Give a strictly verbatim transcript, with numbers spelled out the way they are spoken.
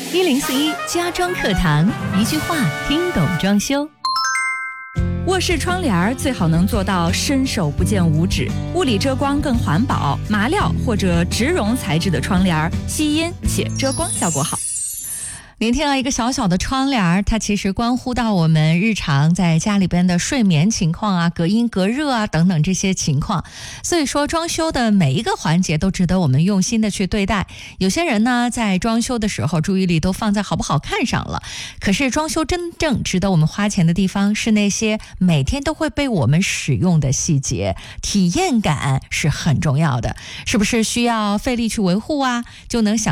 一零四一家装课堂，一句话听懂装修。 卧室窗帘最好能做到伸手不见五指，物理遮光更环保，麻料或者植绒材质的窗帘吸音且遮光效果好。 您听到一个小小的窗帘，它其实关乎到我们日常在家里边的睡眠情况啊、隔音隔热啊等等这些情况。所以说装修的每一个环节都值得我们用心的去对待。有些人呢在装修的时候注意力都放在好不好看上了，可是装修真正值得我们花钱的地方是那些每天都会被我们使用的细节，体验感是很重要的。是不是需要费力去维护啊，就能想